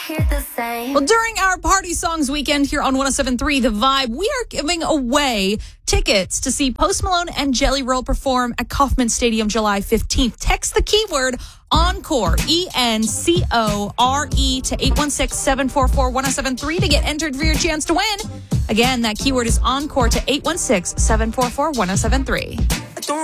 Well, during our Party Songs weekend here on 107.3 The Vibe, we are giving away tickets to see Post Malone and Jelly Roll perform at Kauffman Stadium July 15th. Text the keyword ENCORE, ENCORE, to 816-744-1073 to get entered for your chance to win. Again, that keyword is ENCORE to 816-744-1073.